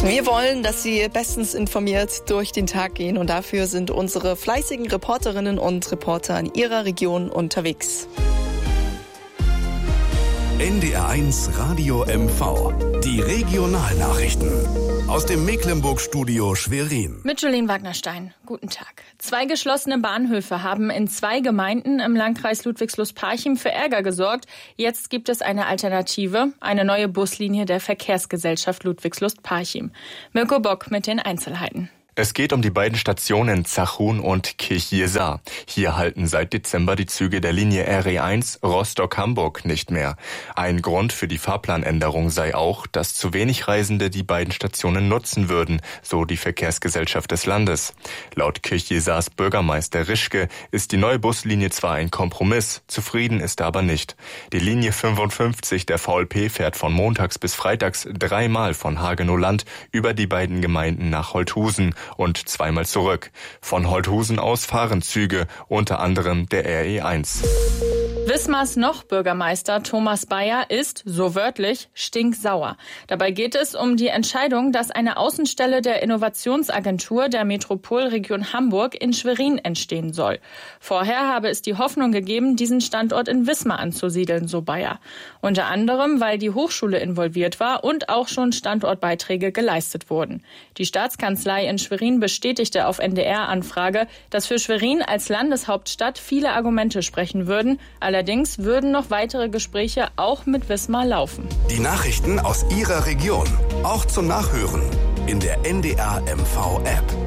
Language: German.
Wir wollen, dass Sie bestens informiert durch den Tag gehen und dafür sind unsere fleißigen Reporterinnen und Reporter in Ihrer Region unterwegs. NDR1 Radio MV. Die Regionalnachrichten. Aus dem Mecklenburg-Studio Schwerin. Mit Jolene Wagnerstein. Guten Tag. 2 geschlossene Bahnhöfe haben in 2 Gemeinden im Landkreis Ludwigslust-Parchim für Ärger gesorgt. Jetzt gibt es eine Alternative, eine neue Buslinie der Verkehrsgesellschaft Ludwigslust-Parchim. Mirko Bock mit den Einzelheiten. Es geht um die beiden Stationen Zachun und Kirchjesar. Hier halten seit Dezember die Züge der Linie RE1 Rostock-Hamburg nicht mehr. Ein Grund für die Fahrplanänderung sei auch, dass zu wenig Reisende die beiden Stationen nutzen würden, so die Verkehrsgesellschaft des Landes. Laut Kirchjesars Bürgermeister Rischke ist die neue Buslinie zwar ein Kompromiss, zufrieden ist er aber nicht. Die Linie 55 der VLP fährt von montags bis freitags 3-mal von Hagenow-Land über die beiden Gemeinden nach Holthusen und 2-mal zurück. Von Holthusen aus fahren Züge, unter anderem der RE1. Wismars noch Bürgermeister Thomas Bayer ist, so wörtlich, stinksauer. Dabei geht es um die Entscheidung, dass eine Außenstelle der Innovationsagentur der Metropolregion Hamburg in Schwerin entstehen soll. Vorher habe es die Hoffnung gegeben, diesen Standort in Wismar anzusiedeln, so Bayer. Unter anderem, weil die Hochschule involviert war und auch schon Standortbeiträge geleistet wurden. Die Staatskanzlei in Schwerin bestätigte auf NDR-Anfrage, dass für Schwerin als Landeshauptstadt viele Argumente sprechen würden. Allerdings würden noch weitere Gespräche auch mit Wismar laufen. Die Nachrichten aus Ihrer Region, auch zum Nachhören in der NDR MV App.